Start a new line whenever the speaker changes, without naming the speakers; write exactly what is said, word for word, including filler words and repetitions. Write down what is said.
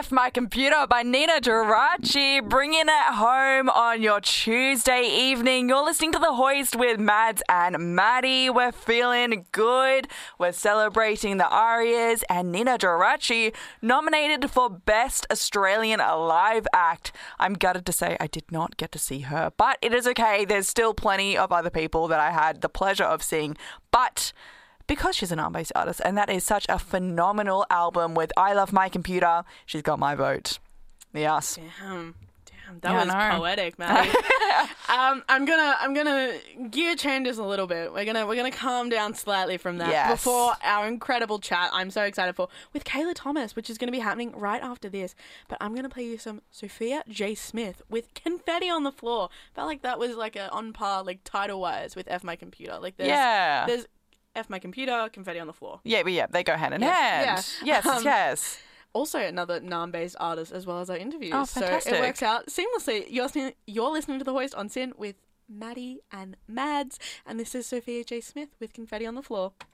F My Computer by Nina Geraci, bringing it home on your Tuesday evening. You're listening to The Hoist with Mads and Maddie. We're feeling good. We're celebrating the Arias and Nina Geraci nominated for Best Australian Live Act. I'm gutted to say I did not get to see her, but it is okay. There's still plenty of other people that I had the pleasure of seeing, but because she's an art-based artist, and that is such a phenomenal album with I Love My Computer, she's got my vote. Yes.
Damn. Damn. That
Yeah,
was
I know.
poetic, man. um, I'm gonna I'm gonna gear changes a little bit. We're gonna we're gonna calm down slightly from that
Yes.
before our incredible chat I'm so excited for with Kayla Thomas, which is gonna be happening right after this. But I'm gonna play you some Sophia J. Smith with Confetti on the Floor. Felt like that was like a on par like title wise with F My Computer. Like there's
Yeah.
there's F My Computer, Confetti on the Floor.
Yeah, but yeah, they go hand in
Yeah.
hand.
Yeah.
Yes,
Um,
yes.
Also another N A M based artist as well as our interviews.
Oh,
So
fantastic.
it works out seamlessly. You're listening, you're listening to The Hoist on Sin with Maddie and Mads, and this is Sophia J. Smith with Confetti on the Floor.